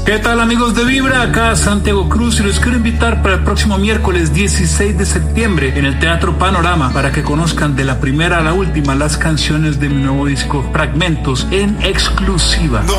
¿Qué tal, amigos de Vibra? Acá Santiago Cruz y los quiero invitar para el próximo miércoles 16 de septiembre en el Teatro Panorama para que conozcan de la primera a la última las canciones de mi nuevo disco Fragmentos en exclusiva.